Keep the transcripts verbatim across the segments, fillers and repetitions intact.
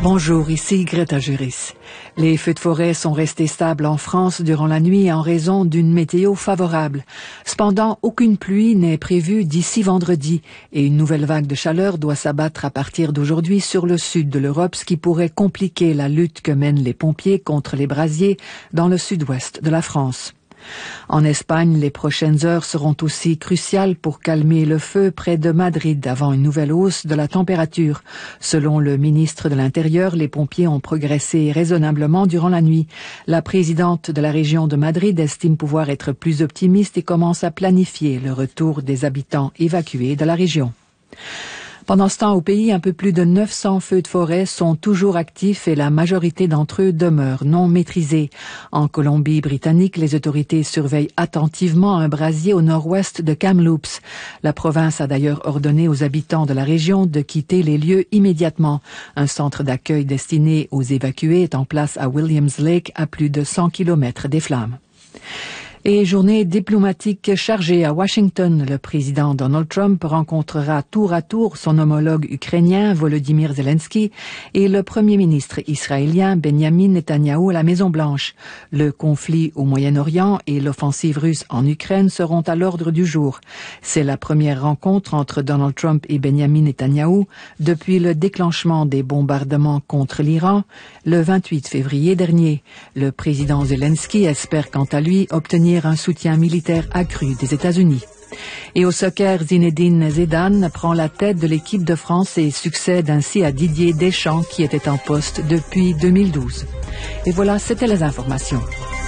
Bonjour, ici Greta Juris. Les feux de forêt sont restés stables en France durant la nuit en raison d'une météo favorable. Cependant, aucune pluie n'est prévue d'ici vendredi et une nouvelle vague de chaleur doit s'abattre à partir d'aujourd'hui sur le sud de l'Europe, ce qui pourrait compliquer la lutte que mènent les pompiers contre les brasiers dans le sud-ouest de la France. En Espagne, les prochaines heures seront aussi cruciales pour calmer le feu près de Madrid avant une nouvelle hausse de la température. Selon le ministre de l'Intérieur, les pompiers ont progressé raisonnablement durant la nuit. La présidente de la région de Madrid estime pouvoir être plus optimiste et commence à planifier le retour des habitants évacués de la région. Pendant ce temps, au pays, un peu plus de neuf cents feux de forêt sont toujours actifs et la majorité d'entre eux demeurent non maîtrisés. En Colombie-Britannique, les autorités surveillent attentivement un brasier au nord-ouest de Kamloops. La province a d'ailleurs ordonné aux habitants de la région de quitter les lieux immédiatement. Un centre d'accueil destiné aux évacués est en place à Williams Lake, à plus de cent kilomètres des flammes. Et journée diplomatique chargée à Washington. Le président Donald Trump rencontrera tour à tour son homologue ukrainien Volodymyr Zelensky et le premier ministre israélien Benjamin Netanyahou à la Maison-Blanche. Le conflit au Moyen-Orient et l'offensive russe en Ukraine seront à l'ordre du jour. C'est la première rencontre entre Donald Trump et Benjamin Netanyahou depuis le déclenchement des bombardements contre l'Iran le vingt-huit février dernier. Le président Zelensky espère quant à lui obtenir un soutien militaire accru des États-Unis. Et au soccer, Zinedine Zidane prend la tête de l'équipe de France et succède ainsi à Didier Deschamps qui était en poste depuis deux mille douze. Et voilà, c'était les informations.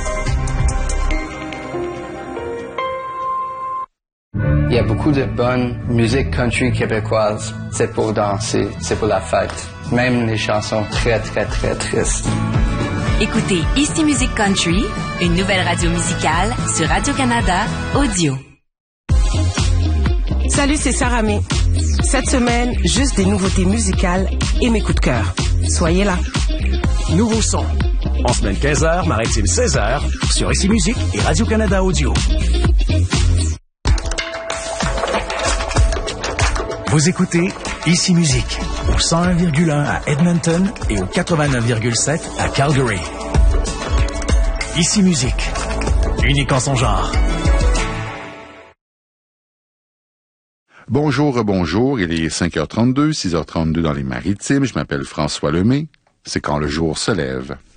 Il y a beaucoup de bonne musique country québécoise. C'est pour danser, c'est pour la fête. Même les chansons très, très, très tristes. Écoutez Ici Musique Country, une nouvelle radio musicale sur Radio-Canada Audio. Salut, c'est Sarah May. Cette semaine, juste des nouveautés musicales et mes coups de cœur. Soyez là. Nouveau son. En semaine quinze heures, maritime seize heures, sur Ici Musique et Radio-Canada Audio. Vous écoutez Ici Musique au cent un virgule un à Edmonton et au quatre-vingt-neuf virgule sept à Calgary. Ici Musique, unique en son genre. Bonjour, bonjour, il est cinq heures trente-deux, six heures trente-deux dans les Maritimes, je m'appelle François Lemay, c'est quand le jour se lève.